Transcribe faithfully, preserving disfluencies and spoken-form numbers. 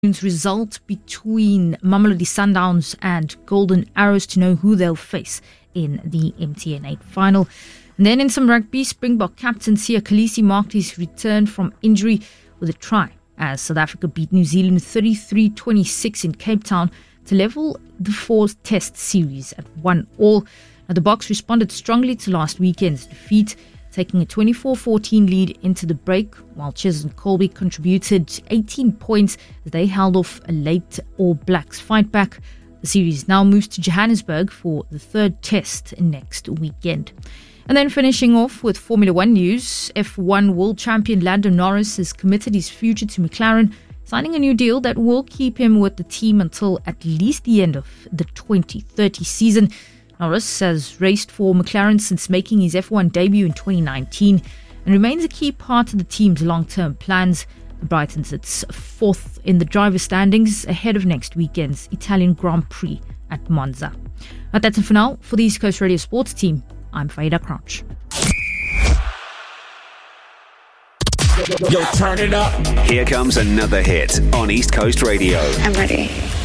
result between Mamelodi Sundowns and Golden Arrows to know who they'll face in the M T N eight final. And then in some rugby, Springbok captain Siya Kolisi marked his return from injury with a try as South Africa beat New Zealand thirty-three twenty-six in Cape Town to level the fourth test series at one all. Now, the Boks responded strongly to last weekend's defeat, taking a twenty-four fourteen lead into the break, while Chez and Colby contributed eighteen points as they held off a late All Blacks fight back. The series now moves to Johannesburg for the third test next weekend. And then finishing off with Formula One news, F one world champion Lando Norris has committed his future to McLaren, signing a new deal that will keep him with the team until at least the end of the twenty thirty season. Norris has raced for McLaren since making his F one debut in twenty nineteen and remains a key part of the team's long-term plans. The Brighton sits fourth in the driver's standings ahead of next weekend's Italian Grand Prix at Monza. But that's it for now. For the East Coast Radio Sports team, I'm Faida Crouch. Yo, turn it up. Here comes another hit on East Coast Radio. I'm ready.